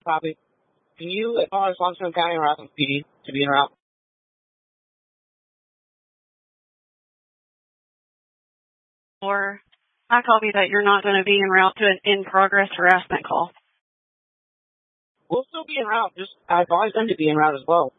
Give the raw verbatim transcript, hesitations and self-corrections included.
Copy. Can you advise Longstone County or Rockland P D to be en route? Or I copy that you're not going to be en route to an in-progress harassment call. We'll still be en route. Just I advise them to be en route as well.